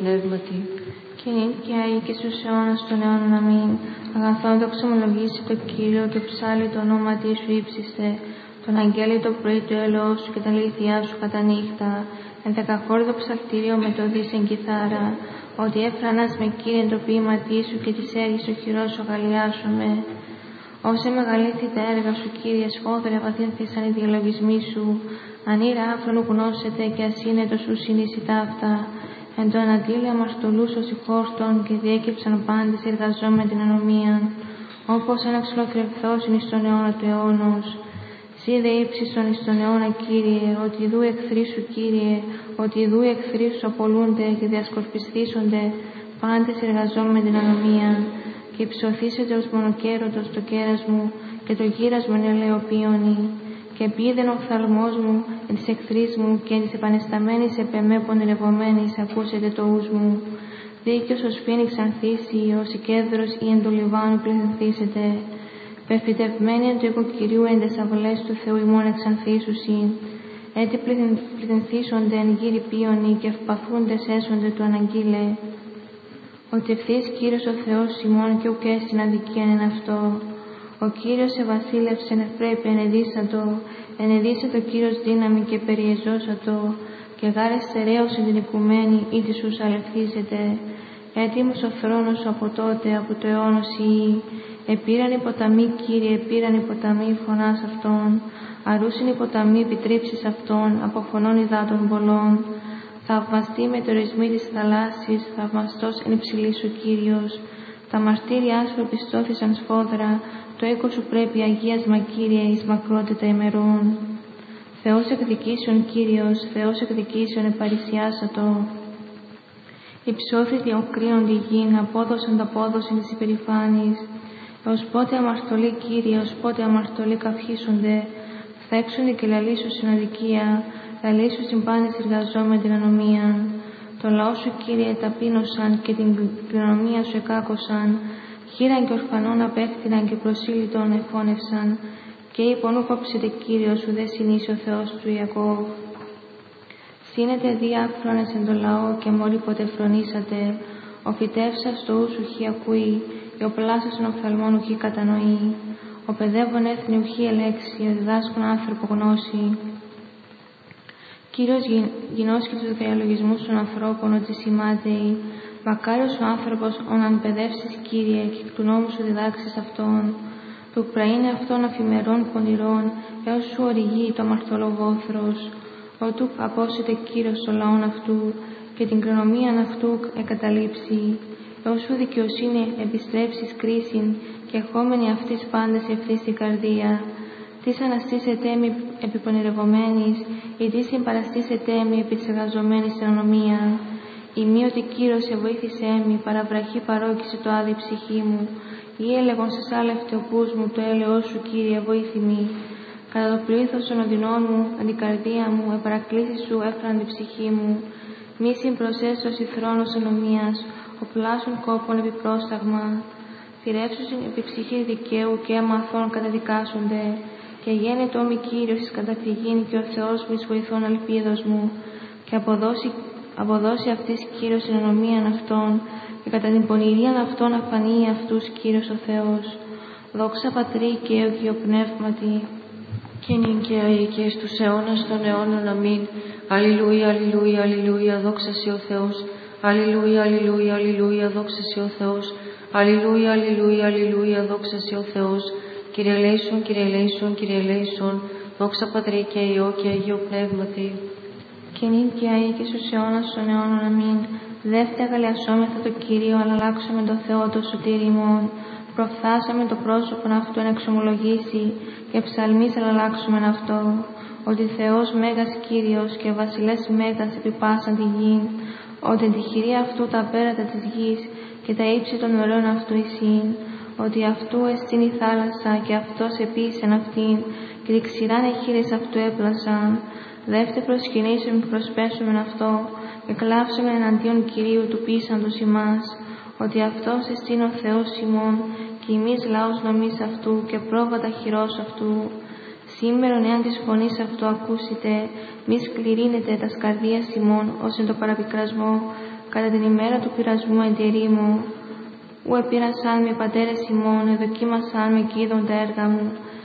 Πνεύματι. Και νυν και αεί και στους αιώνας των αιώνων. Αμήν. Αγαθόν δοξομολογήσει το Κύριο και ψάλλει το όνομα τη σου ύψιστε. Τον αγγέλη το πρωί του έλεος σου και τα αλήθειά σου κατά νύχτα. Εν δεκαχόρδο ψαλτήριο με το δίσεν κιθάρα. Ότι έφρανας με Κύριε το ποίηματί σου και της έργης ο χειρός σου αγαλιάσομαι. Όσε μεγαλήθη τα έργα σου, Κύριε, σφόδρα βαθύνθησαν οι διαλογισμοί σου. Ανήρα άφρονου γνώσετε και ασύνετο σου συνήσει ταύτα. Εν το ανατήλει αμαρτωλούς ως ηχόρτων και διέκυψαν πάντες εργαζόμενοι την ανομίαν. Όπως ένας ολοκληρωθός εις τον αιώνα του αιώνος. Σύ δε ύψιστον εις τον αιώνα, Κύριε, ότι δού εχθροί σου, Κύριε, ότι δού εχθροί σου απολούνται και διασκορπισθήσονται πάντες εργαζόμενοι την ανομία. Και υψωθήσετε ως μονοκέρωτος το κέρας μου και το γύρας μου ελαιοπίωνη. Και πήδεν ο οφθαλμός μου εν της εχθρής μου και εν της επανεσταμένης επεμέ πονηρευομένης ακούσετε το ους μου. Δίκαιος ως φοίνix ανθίσει, ως η κέδρος ή εν του Λιβάνου πληθυνθήσετε. Πεφυτευμένοι εν του οίκου Κυρίου εν τες αυλές του Θεού ημών εξανθήσουσιν. Έτσι πληθυνθήσονται εν γύρι πίονοι και ευπαθούντες έσονται του αναγγείλε. Ότι ευθύς Κύριος ο Θεός ημών και ουκ έστιν αδικίαν εν αυτό. Ο Κύριος ευασίλευσεν ευπρέπει ενεδίσατο, ενεδίσατο Κύριος δύναμη και περιεζώσατο, και γάρε στερέωσε την οικουμένη ή τη σου αλευθίζεται. Έτοιμος ο θρόνος σου από τότε, από το αιώνος ή. Επήραν οι ποταμοί, Κύριε, επήραν οι ποταμοί φωνάς αυτών. Αρούσιν οι ποταμοί επιτρίψεις αυτών, από φωνών υδάτων πολλών. Θαυμαστή με το ρυθμί της θαλάσσης, θαυμαστός εν υψηλής σου Κύριος. Τα μαρτύριά σου επιστώθησαν σφόδρα, το οίκο σου πρέπει αγίασμα, Κύριε, εις μακρότητα ημερών. Θεός εκδικήσεων, Κύριος, Θεός εκδικήσεων επαρισιάσατο. Υψώθητη ο κρύον τη γην, απόδοσαν τα πόδοσιν της υπερηφάνης. Ως πότε αμαρτωλοί, Κύριε, ως πότε αμαρτωλοί καυχήσονται. Φθέξονται και λαλήσουν στην αδικία, λαλήσουν στην πάντες εργαζόμενη την ανομία. Το λαό σου, Κύριε, ταπείνωσαν και την κληρονομία σου εκάκωσαν. Χείραν και ορφανών απέκτηναν και προσήλυτον εφώνευσαν. Και είπον ου κόψετε, Κύριο σου δε συνήσει ο Θεός του Ιακώβ. Σύνετε διάφρονες εν το λαό και μόλι ποτέ φρονήσατε. Ο φυτεύσας το ου σου χι ακούει, και ο πλάσας των οφθαλμών ουχή κατανοεί. Ο παιδεύων έθνη ουχή ελέξει, ο διδάσκων άνθρωπο γνώση. Κύριος γινώσκει τους διαλογισμούς των ανθρώπων ότι σημάτεοι. Μακάριος ο άνθρωπος ον παιδεύσεις, Κύριε, και εκ του νόμου σου διδάξεις αυτόν. Του πραήνε αυτόν αφημερών πονηρών, έως σου οριγεί το αμαρτωλό βόθρος. Ότου απόσετε, Κύριος, το λαόν αυτού, και την κληρονομίαν αυτού εκαταλείψει. Έως σου δικαιοσύνη επιστρέψεις κρίσιν, και ερχόμενοι αυτής πάντες ευθύς την καρδία. Τις αναστήσετε μη επιπονηρευομένης, ή τις συμπαραστήσετε μη επί της εργαζομένης στην ανομία. Η μη ότι Κύριος σε βοήθησέ μη, παραβραχή παρόκησε το άδει ψυχή μου, ή έλεγον σε σάλευτε ο πούς μου το έλεος σου, Κύριε, βοήθημη. Κατά το πλήθος των οδυνών μου, αντικαρδία μου, επαρακλήσεις σου έφραν την ψυχή μου. Μη συμπροσέστος η θρόνος ενομίας, ο πλάσων κόπων επιπρόσταγμα. Θηρεύσουσιν επί ψυχή δικαίου και αμαθών καταδικάσονται. Και γένετο όμοι Κύριος εις καταφυγήν και ο Θεός μου εις βοηθών ελπίδος μου. Και αποδώσει αυτής Κύριος την ενομίαν αυτών, και κατά την πονηρίαν αυτών αφανεί αυτούς Κύριος ο Θεός. Δόξα Πατρί και Υιό Πνεύματι. Και νυν και αεί και εις τους αιώνας των αιώνων. Αμήν. Αλληλούια, αλληλούια, αλληλούια, δόξα σοι ο Θεός. Αλληλούια, αλληλούια, αλληλούια, δόξα σοι ο Θεός. Αλληλούια, αλληλούια, αλληλούια, δόξα σοι ο Θεός. Κύριε ελέησον, Κύριε ελέησον, Κύριε ελέησον. Δόξα Πατρί και Υιό και Αγίο Πνεύματι. Και νυν και αεί και στους αιώνας των αιώνων. Αμήν. Δεύτε αγαλιασόμεθα το Κύριο, αλλά αλλάξαμε το Θεό το σωτήρι ημών. Προφθάσαμε το πρόσωπο αυτού εν εξομολογήσει, και ψαλμής αλλά αλλάξομεν αυτό. Ότι Θεός μέγας Κύριος και βασιλές μέγας επί πάσαν τη γη. Ότι τη χειρή αυτού τα πέρατα της γης και τα ύψη των ουρών αυτού εισήν. Ότι αυτού εστίν η θάλασσα και αυτός επίησεν αυτήν, και τη ξηράν εχείρες αυτού έπλασαν. Δεύτε προσκυνήσεων και προσπέσομεν αυτό, και κλάψομεν εναντίον Κυρίου του πείσαντος ημάς. Ότι αυτός εστίν ο Θεός ημών, και εμείς λαός νομής αυτού και πρόβατα χειρός αυτού. Σήμερον εάν της φωνής αυτού ακούσετε, μη σκληρύνετε τας καρδίας ημών, ως εν το παραπικρασμό, κατά την ημέρα του πειρασμού εν τη ερήμο, ου επήρασαν με πατέρες ημών, εδοκίμασαν με κι είδον τα έργα μου.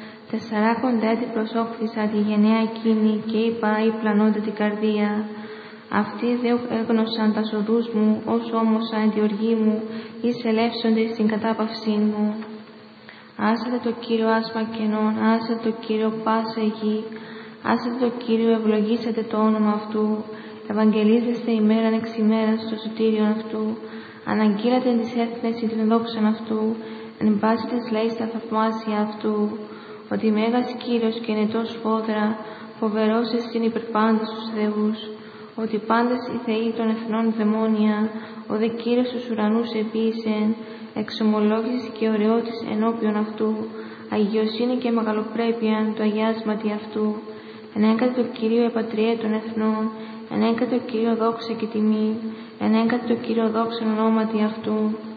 40 έτη προσώπθησα τη γενναία εκείνη και είπα ή πλανώνται την καρδία. Αυτοί δεν έγνωσαν τα οδούς μου, όσο όμως εν τη οργή μου, εις ελεύσονται στην κατάπαυσή μου. Άσατε το Κύριο άσμα κενών, άσατε το Κύριο πάσα γη, άσατε το Κύριο ευλογήσατε το όνομα αυτού, ευαγγελίζεστε ημέραν εξ ημέρας στο σωτήριον αυτού, αναγγείλατε εν της έθνες την δόξαν αυτού, εν πάση της λαής τα θαυμάσια αυτού, ότι Μέγας Κύριος και ενετός φόδρα, φοβερός εστιν υπερπάντας τους θεούς, ότι πάντες οι θεοί των εθνών δαιμόνια, ο δε Κύριος τους ουρανούς επίησεν, εξομολόγησης και ωραιότης ενώπιον αυτού, αγιοσύνη και μεγαλοπρέπεια το αγιάσματι αυτού, ενέγκαται το Κύριο επατριέ των εθνών, ενέγκαται το Κύριο δόξα και τιμή, ενέγκαται το Κύριο δόξα ονόματι αυτού.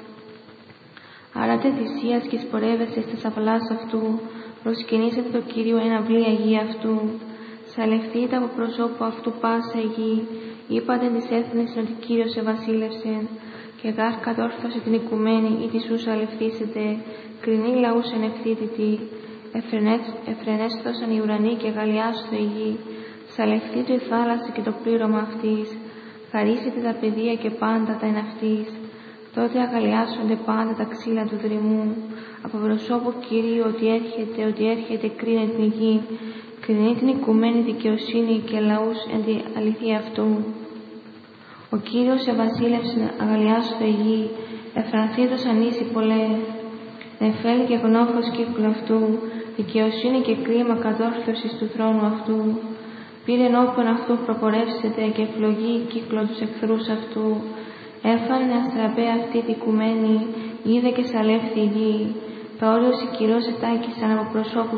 Άρατε θυσίας και σπορεύεστε στα σαυλάς αυτού, προσκυνήσατε το Κύριο εν αυλή Αγία αυτού. Σαλευθείτε από προσώπου αυτού πάσα γη, είπατε της έθνης ότι Κύριος ευασίλευσεν, και γάρ κατόρθωσε την οικουμένη ή τη σου σαλευθήσετε, κρινή λαούς εν ευθύτητη, εφρενέστωσαν οι ουρανοί και γαλλιάστο η γη, σαλευθείτε η θάλασσα και το πλήρωμα αυτής, χαρίσετε τα παιδεία και πάντα τα εν αυτής. Τότε αγαλιάσονται πάντα τα ξύλα του δρυμού, από προσώπου Κυρίου ότι έρχεται κρίνε την γη, κρινεί την οικουμένη δικαιοσύνη και λαούς εν τη αλήθεια αυτού. Ο Κύριος ευασίλευσε αγαλιάστο η γη, εφρανθήτως ανήσει πολλέ, νεφέλη και γνώφος κύκλου αυτού, δικαιοσύνη και κρίμα κατόρθωσης του θρόνου αυτού. Πήρε ενώπιον αυτού προπορεύσετε και ευλογεί κύκλο τους εχθρούς αυτού. Έφανε αστραπέ αυτή τη οικουμένη, είδε και σαλεύθη η γη. Τα όριος οι Κυρίως ετάκησαν από προσώπου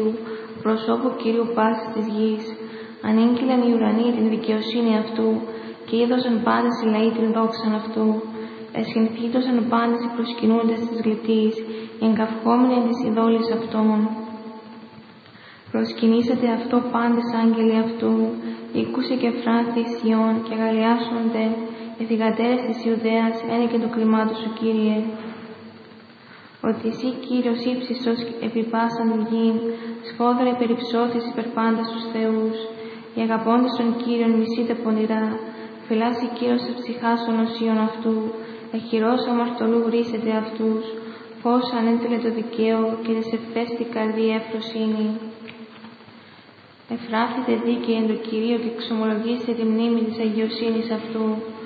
Κυρίου πάσης της γης. Ανήγγυλαν οι ουρανοί την δικαιοσύνη αυτού και είδωσαν πάντες οι λαοί την δόξαν αυτού. Εσχυνθήτωσαν πάντες οι προσκυνούντες της γλυπτής, οι εγκαυχόμενοι εν της ειδόλης αυτών. Προσκυνήσατε αυτό πάντες άγγελοι αυτού, ήκουσε και φράνθη Σιών και αγαλιάσονται οι θυγατέρες της Ιουδαίας ένε και του κλιμάτου σου, Κύριε. Ότι εσύ, Κύριος, ύψιστος επιπάσαν την γην, σφόδρα υπερυψώθης υπερπάντας τους θεούς. Οι αγαπώντες των Κύριων μισείτε πονηρά, φυλάσσει Κύριος τα ψυχάς των οσίων αυτού, εχειρός αμαρτωλού βρίσετε αυτούς, φως ανέντελε το δικαίο και της ευθέστη καρδία ευφροσύνη. Εφράθητε δίκαιοι εν το Κυρίο και εξομολογήστε τη μνήμη της αγιοσύνης αυτού.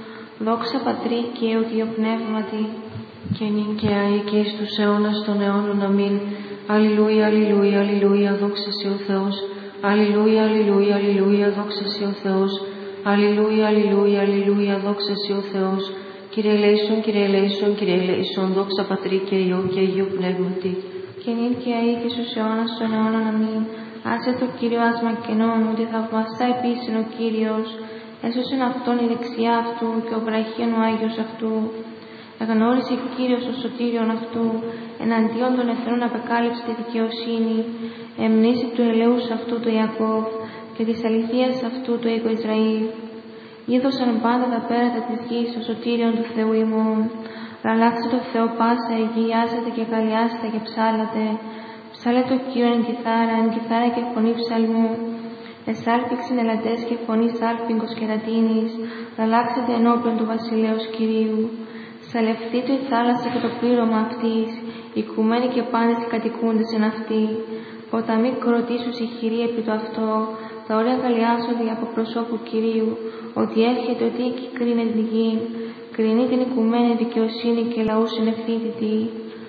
Δόξα Πατρί και Υιό Πνεύματι, και νυν και αεί και εις τους αιώνας των αιώνων. Αμήν. Αλληλούια, αλληλούια, αλληλούια, δόξα σε ο Θεός. Αλληλούια, αλληλούια, αλληλούια, δόξα σε ο Θεός. Αλληλούια, αλληλούια, αλληλούια, δόξα σε ο Θεός. Κύριε ελέησον, Κύριε ελέησον, Κύριε ελέησον, δόξα Πατρί και Υιό και Αγίου Πνεύματι. Και νυν και αεί και στους αιώνας των αιώνων. Αμήν. Άσε το Κύριο άσμα κενών, ότι θαυμαστά επίσην ο Κύριος. Έσωσεν αυτόν η δεξιά αυτού και ο βραχίων ο Άγιος αυτού. Εγνώρισε Κύριος το σωτήριον αυτού, εναντίον των εθνών απεκάλυψε τη δικαιοσύνη, εμνήσει του ελέους αυτού του Ιακώβ και της αληθείας αυτού του οίκου Ισραήλ. Είδωσαν πάντα τα πέρατα της γης το σωτήριον του Θεού ημών. Ραλάξτε το Θεό πάσα η γη, άσατε και καλιάστε και ψάλατε. Ψάλε το Κύριο εν κιθάρα και φωνή ψαλμού. Εσάλπιξεν ελατές και φωνή σάλπιγκος και λατίνης, ραλάξετε ενώπιον του βασιλέως Κυρίου. Σαλευθείτε η θάλασσα και το πλήρωμα αυτής, οικουμένοι και πάντες οι κατοικούντες εν αυτή. Ποταμοί κροτήσους η χειρή επί το αυτό, τα όρια αγκαλιάσονται από προσώπου Κυρίου, ότι έρχεται ότι εκεί κρίνε τη γη, κρίνει την οικουμένη δικαιοσύνη και λαούς εν ευθύτητη.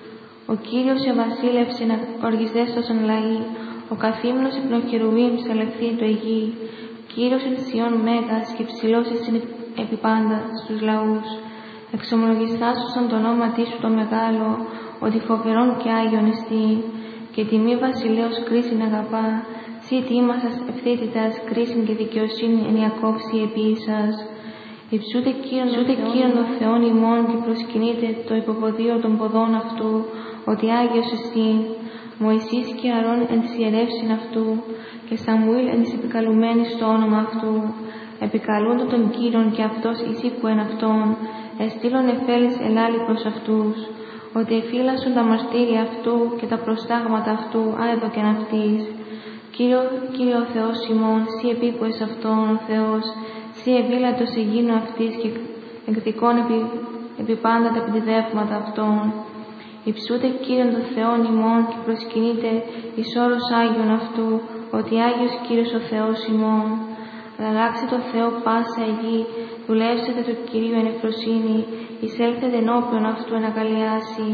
Ο Κύριος ευασίλευσε να οργιστέστοσαν λαοί, ο καθήμενος υπνοχερουβίμ σαλευθεί το γη, Κύριος εν Σιών μέγας και ψηλός εστιν επί πάντα στους λαούς. Εξομολογιστάσουσαν το όνόματί σου το μεγάλο, ότι φοβερόν και άγιον εστί, και τιμή βασιλέως κρίσιν αγαπά, σύ τίμασας ευθύτητας κρίσιν και δικαιοσύνη εν Ιακώβση επίησας. Υψούτε Κύριον των Θεών ημών και προσκυνείτε το υποποδείο των ποδών αυτού, ότι Άγιος εστίν. Μωυσής και Αρών εν της ιερεύσιν αυτού, και Σαμουήλ εν της επικαλουμένης στο όνομα αυτού. επικαλούνται τον Κύριον και αυτός εισήκουεν αυτόν, εστήλων εφέλης ελάλη προς αυτούς, ότι εφύλασσον τα μαρτύρια αυτού και τα προστάγματα αυτού άεδοκεν αυτής. Κύριε ο Θεός ημών, σύ επίκουες αυτόν ο Θεός, σύ ευήλατος εγίνου αυτής και εκδικών επί πάντα τα πηδεύματα αυτών. Υψούτε Κύριον τον Θεόν ημών και προσκυνείτε εις όρος Άγιον αυτού, ότι Άγιος Κύριος ο Θεός ημών. Αλλάξτε το Θεό πάσα γη, δουλεύσετε το Κυρίο εν ευφροσύνη, εισέλθετε ενώπιον αυτού εν αγαλιάσει.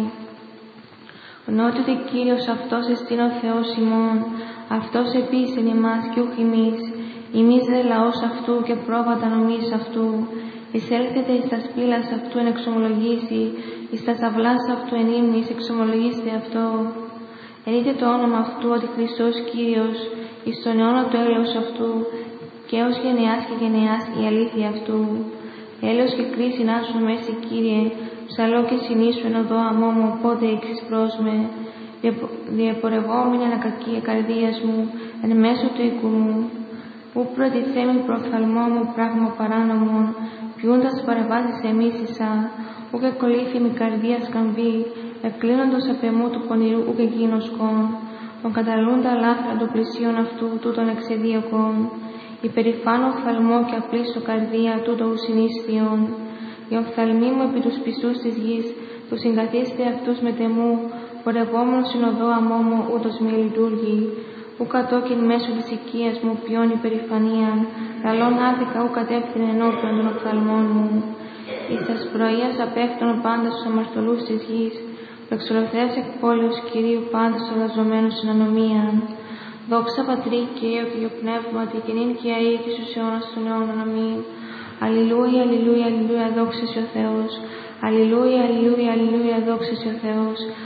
Γνώτητε Κύριος αυτός εστίν ο Θεός ημών, αυτός επίσην εμάς και ούχ ημείς δε λαός αυτού και πρόβατα νομής αυτού. Εισέλθετε εις τας πύλας αυτού εν εξομολογήσει, εις τας αυλάς αυτού εν ύμνης εξομολογήστε αυτό. Ενείτε το όνομα αυτού ότι Χριστός Κύριος, εις τον αιώνα του έλεος αυτού, και έως γενεάς και γενεάς η αλήθεια αυτού. Έλεος και κρίσιν άσου μέση Κύριε, ψαλό και συνήσου εν οδό αμόμου, πότε εξισπρός με, διεπορευόμενη ανακακία καρδίας μου, εν μέσω του οίκου μου. Ού προτιθέμει προφθαλμό μου πράγμα παράνομον, ποιούντας παρεβάσεις εμίσησα, ού και κολλήθημη καρδία σκαμβή, εκκλίνοντος απ' εμού του πονηρού ού και γίνοσκον, τον καταλούντα λάθρα των πλησίων αυτού, τούτον εξεδίωκον, υπερηφάνω οφθαλμό και απλήστο καρδία, τούτο ουσινίσθιον. Οι οφθαλμοί μου επί τους πιστούς της γης, τους συγκαθίστε αυτούς με τεμού, πορευόμενος συνοδό αμόμου, ούτως μη λειτουργεί. Ου κατόκιν μέσω της οικίας μου ποιόν υπερηφανίαν, λαλών άδικα ου κατεύθυνε ενώπιον των οφθαλμών μου. Εις τας πρωίας απέφτων πάντα στους αμαρτωλούς της γης, προεξολοθρεύς εκ πόλεως Κυρίου πάντα στους εργαζομένους στην ανομίαν. Δόξα Πατρί και Υιό και Υιό Πνεύματι, και νυν και αεί και στους αιώνας των αιώνων. Αμήν. Αλληλούια, αλληλούια, αλληλούια, δόξα σοι ο Θεός. Αλληλούια, αλληλούια, αλληλούια, δόξα σοι ο Θεός.